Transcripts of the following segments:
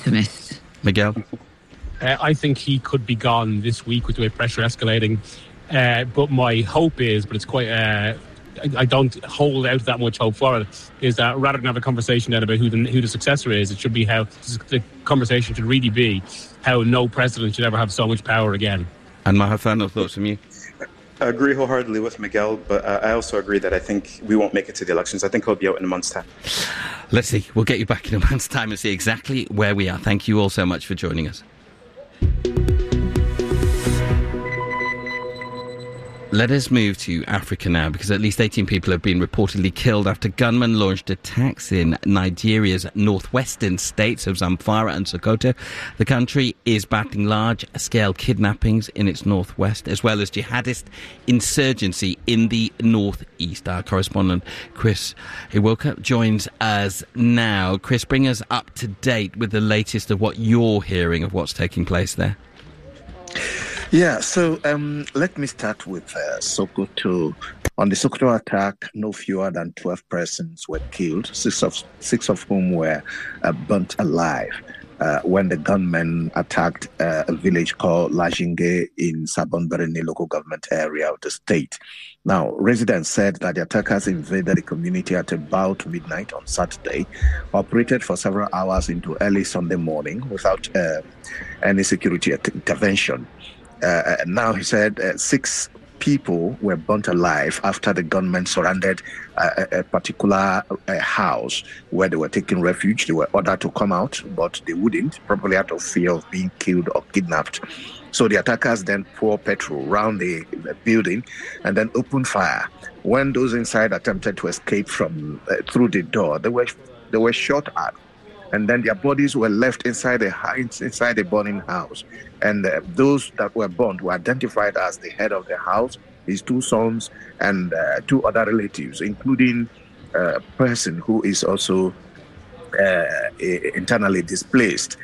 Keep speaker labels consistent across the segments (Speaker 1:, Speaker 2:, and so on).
Speaker 1: optimist.
Speaker 2: Miguel?
Speaker 3: I think he could be gone this week with the way pressure escalating. But my hope is, but it's quite... I don't hold out that much hope for it, is that rather than have a conversation then about who the successor is, it should be how the conversation should really be how no president should ever have so much power again.
Speaker 2: And Maher, final thoughts from you?
Speaker 4: I agree wholeheartedly with Miguel, but I also agree that I think we won't make it to the elections. I think he'll be out in a month's time.
Speaker 2: Let's see. We'll get you back in a month's time and see exactly where we are. Thank you all so much for joining us. Let us move to Africa now, because at least 18 people have been reportedly killed after gunmen launched attacks in Nigeria's northwestern states of Zamfara and Sokoto. The country is battling large-scale kidnappings in its northwest, as well as jihadist insurgency in the northeast. Our correspondent Chris Iwoka joins us now. Chris, bring us up to date with the latest of what you're hearing of what's taking place there.
Speaker 5: Yeah, so let me start with Sokoto. On the Sokoto attack, no fewer than 12 persons were killed, six of whom were burnt alive when the gunmen attacked a village called Lajinge in Sabon Birni local government area of the state. Now, residents said that the attackers invaded the community at about midnight on Saturday, operated for several hours into early Sunday morning without any security intervention. Now, he said 6 people were burnt alive after the gunmen surrounded a particular house where they were taking refuge. They were ordered to come out, but they wouldn't, probably out of fear of being killed or kidnapped. So the attackers then poured petrol around the building and then opened fire. When those inside attempted to escape from through the door, they were shot at. And then their bodies were left inside the burning house. And those that were burnt were identified as the head of the house, his 2 sons, and 2 other relatives, including a person who is also internally displaced.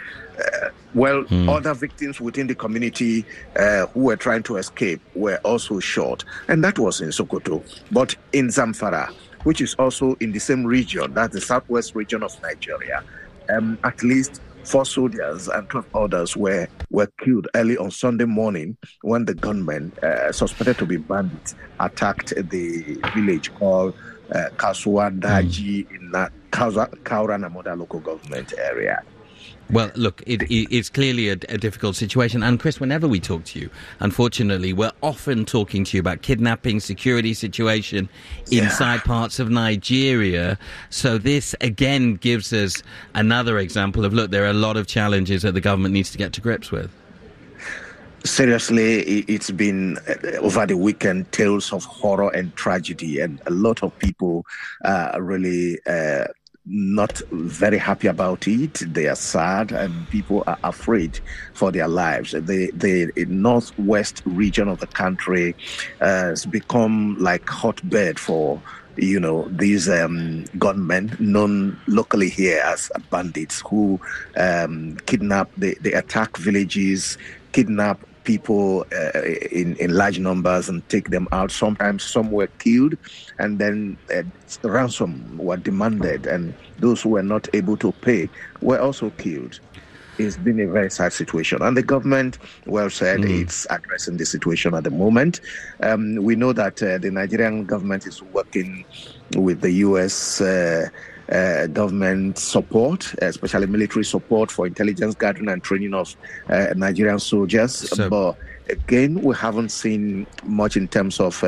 Speaker 5: Other victims within the community who were trying to escape were also shot. And that was in Sokoto. But in Zamfara, which is also in the same region, that's the southwest region of Nigeria, at least 4 soldiers and 12 others were killed early on Sunday morning when the gunmen, suspected to be bandits, attacked the village called Kasuwa Daji in Kauranamoda local government area.
Speaker 2: Well, look, it's clearly a difficult situation. And Chris, whenever we talk to you, unfortunately, we're often talking to you about kidnapping, security situation inside parts of Nigeria. So this, again, gives us another example of, look, there are a lot of challenges that the government needs to get to grips with.
Speaker 5: Seriously, it's been over the weekend tales of horror and tragedy, and a lot of people really not very happy about it. They are sad and people are afraid for their lives. The northwest region of the country has become like hotbed for these gunmen known locally here as bandits who kidnap, they attack villages, kidnap people in large numbers and take them out. Sometimes some were killed, and then ransom were demanded, and those who were not able to pay were also killed. It's been a very sad situation, and the government said it's addressing the situation at the moment. We know that the Nigerian government is working with the U.S. Government support, especially military support for intelligence gathering and training of Nigerian soldiers. But again, we haven't seen much in terms of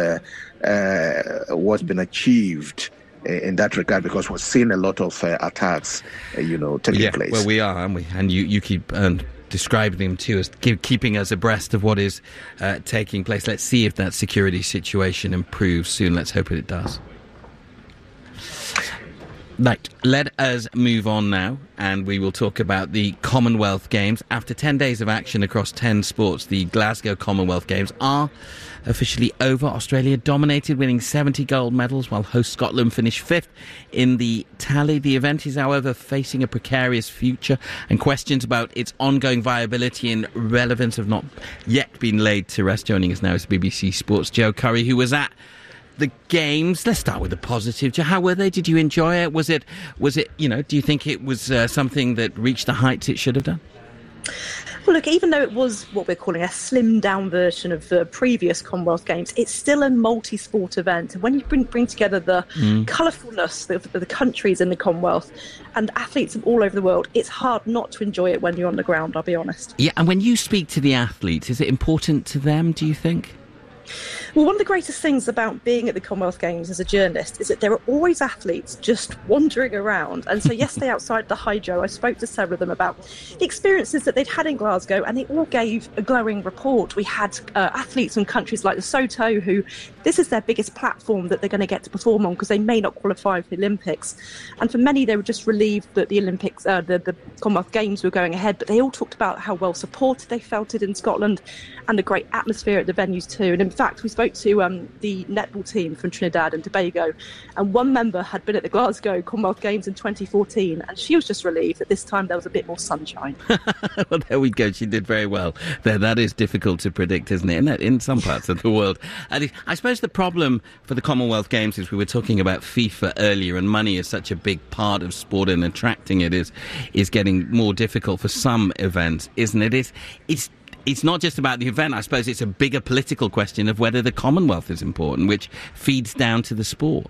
Speaker 5: what's been achieved in that regard, because we're seeing a lot of attacks, taking place.
Speaker 2: Well, we are, aren't we? And you keep describing them to us, keeping us abreast of what is taking place. Let's see if that security situation improves soon. Let's hope it does. Right, let us move on now, and we will talk about the Commonwealth Games. After 10 days of action across 10 sports, the Glasgow Commonwealth Games are officially over. Australia dominated, winning 70 gold medals, while host Scotland finished 5th in the tally. The event is, however, facing a precarious future, and questions about its ongoing viability and relevance have not yet been laid to rest. Joining us now is BBC Sports' Joe Curry, who was at the games, let's start with the positive. How were they? Did you enjoy it? Was it, do you think it was something that reached the heights it should have done?
Speaker 1: Well, look, even though it was what we're calling a slimmed-down version of the previous Commonwealth Games, it's still a multi-sport event. And when you bring together the colourfulness of the countries in the Commonwealth and athletes from all over the world, it's hard not to enjoy it when you're on the ground, I'll be honest.
Speaker 2: Yeah, and when you speak to the athletes, is it important to them, do you think?
Speaker 1: Well, one of the greatest things about being at the Commonwealth Games as a journalist is that there are always athletes just wandering around. And so yesterday outside the Hydro, I spoke to several of them about the experiences that they'd had in Glasgow, and they all gave a glowing report. We had athletes from countries like Lesotho who this is their biggest platform that they're going to get to perform on because they may not qualify for the Olympics. And for many, they were just relieved that the Olympics, the Commonwealth Games were going ahead, but they all talked about how well supported they felt it in Scotland and the great atmosphere at the venues too. And in fact, we spoke to the netball team from Trinidad and Tobago, and one member had been at the Glasgow Commonwealth Games in 2014, and she was just relieved that this time there was a bit more sunshine.
Speaker 2: Well, there we go. She did very well. That is difficult to predict, isn't it, in some parts of the world. And I suppose the problem for the Commonwealth Games is we were talking about FIFA earlier, and money is such a big part of sport, and attracting it is getting more difficult for some events, isn't it? It's not just about the event. I suppose it's a bigger political question of whether the Commonwealth is important, which feeds down to the sport.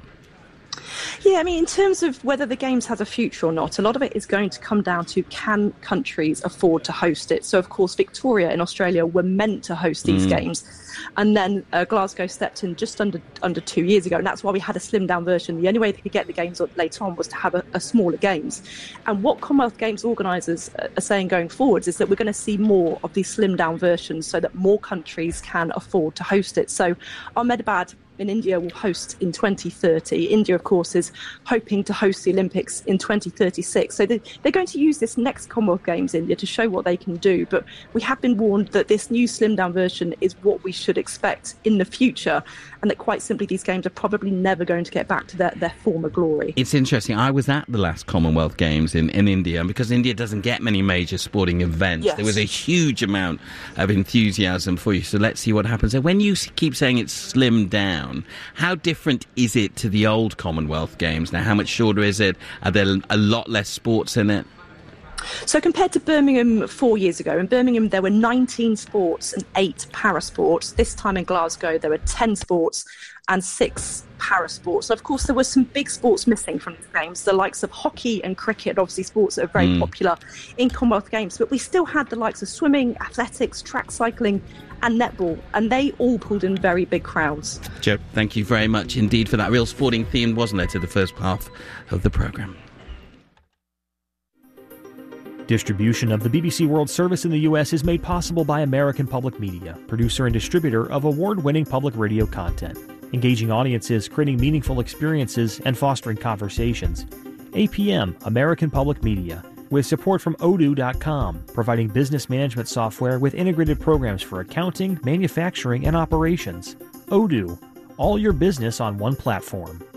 Speaker 1: Yeah, I mean, in terms of whether the Games has a future or not, a lot of it is going to come down to can countries afford to host it. So, of course, Victoria in Australia were meant to host these Games. And then Glasgow stepped in just under 2 years ago. And that's why we had a slimmed-down version. The only way they could get the Games later on was to have a smaller Games. And what Commonwealth Games organisers are saying going forwards is that we're going to see more of these slimmed-down versions so that more countries can afford to host it. So Ahmedabad in India will host in 2030. India, of course, is hoping to host the Olympics in 2036. So they're going to use this next Commonwealth Games, India, to show what they can do. But we have been warned that this new slimmed-down version is what we should expect in the future, and that quite simply these Games are probably never going to get back to their former glory.
Speaker 2: It's interesting. I was at the last Commonwealth Games in India, and because India doesn't get many major sporting events, There was a huge amount of enthusiasm for you. So let's see what happens. So when you keep saying it's slimmed down, how different is it to the old Commonwealth Games? Now, how much shorter is it? Are there a lot less sports in it?
Speaker 1: So compared to Birmingham 4 years ago, in Birmingham there were 19 sports and 8 parasports. This time in Glasgow there were 10 sports and 6 parasports. So of course there were some big sports missing from the Games, the likes of hockey and cricket, obviously sports that are very popular in Commonwealth Games. But we still had the likes of swimming, athletics, track cycling and netball, and they all pulled in very big crowds.
Speaker 2: Jo, thank you very much indeed for that. Real sporting theme, wasn't it, to the first half of the programme.
Speaker 6: Distribution of the BBC World Service in the U.S. is made possible by American Public Media, producer and distributor of award-winning public radio content, engaging audiences, creating meaningful experiences, and fostering conversations. APM, American Public Media, with support from Odoo.com, providing business management software with integrated programs for accounting, manufacturing, and operations. Odoo, all your business on one platform.